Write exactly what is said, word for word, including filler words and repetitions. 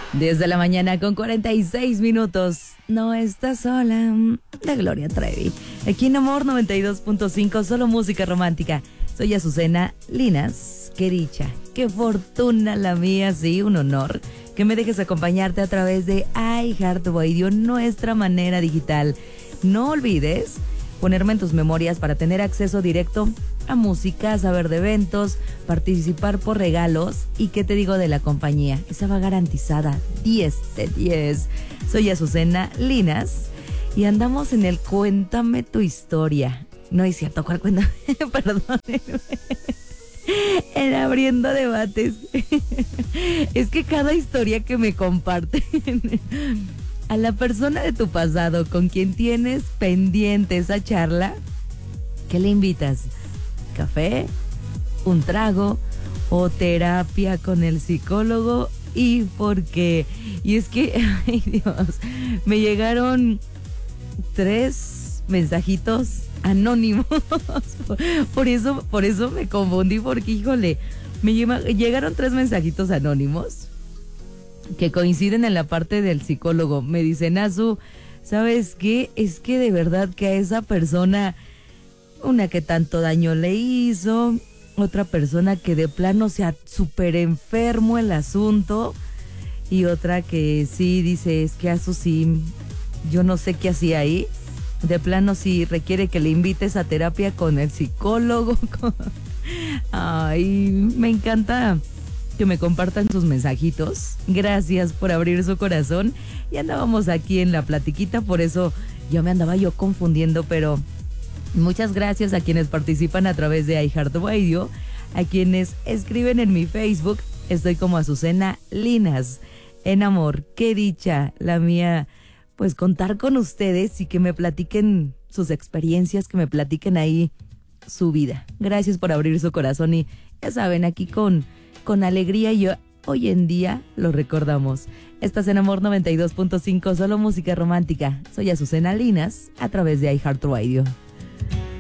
diez de la mañana con cuarenta y seis minutos. No estás sola, de Gloria Trevi. Aquí en Amor noventa y dos punto cinco, solo música romántica. Soy Azucena Linas. Qué dicha, qué fortuna la mía, sí, un honor que me dejes acompañarte a través de iHeartRadio, nuestra manera digital. No olvides ponerme en tus memorias para tener acceso directo a música, saber de eventos, participar por regalos y qué te digo de la compañía. Esa va garantizada, diez de diez. Soy Azucena Linas y andamos en el Cuéntame tu historia. No es cierto, ¿cuál cuéntame? Perdónenme. Era abriendo debates. Es que cada historia que me comparten, a la persona de tu pasado con quien tienes pendiente esa charla, ¿qué le invitas? ¿Café? ¿Un trago? ¿O terapia con el psicólogo? ¿Y por qué? Y es que, ay Dios, me llegaron tres mensajitos anónimos. Por, por eso, por eso me confundí, porque híjole, me lleva, llegaron tres mensajitos anónimos que coinciden en la parte del psicólogo. Me dicen, Azu, ¿sabes qué? Es que de verdad que a esa persona, una que tanto daño le hizo, otra persona que de plano sea súper enfermo el asunto, y otra que sí dice, es que Azu sí, yo no sé qué hacía ahí. De plano sí requiere que le invites a terapia con el psicólogo. Ay, me encanta que me compartan sus mensajitos. Gracias por abrir su corazón. Y andábamos aquí en la platiquita, por eso yo me andaba yo confundiendo, pero muchas gracias a quienes participan a través de iHeartRadio, a quienes escriben en mi Facebook. Estoy como Azucena Linas. En amor, qué dicha la mía, pues contar con ustedes y que me platiquen sus experiencias, que me platiquen ahí su vida. Gracias por abrir su corazón y ya saben, aquí con, con alegría yo hoy en día lo recordamos. Estás en Amor noventa y dos punto cinco, solo música romántica. Soy Azucena Linas a través de iHeartRadio.